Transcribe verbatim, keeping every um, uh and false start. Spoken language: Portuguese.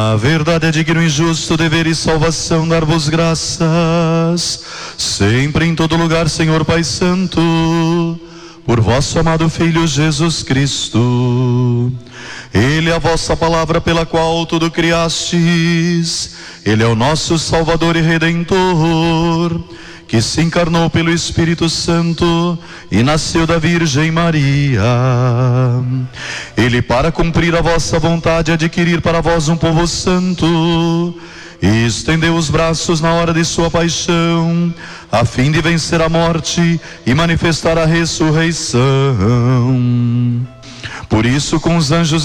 A verdade é digno e justo, dever e salvação, dar-vos graças, sempre em todo lugar, Senhor Pai Santo, por vosso amado Filho Jesus Cristo. Ele é a vossa palavra pela qual tudo criastes. Ele é o nosso Salvador e Redentor, que se encarnou pelo Espírito Santo e nasceu da Virgem Maria. Ele, para cumprir a vossa vontade, adquirir para vós um povo santo, e estendeu os braços na hora de sua paixão, a fim de vencer a morte e manifestar a ressurreição. Por isso, com os anjos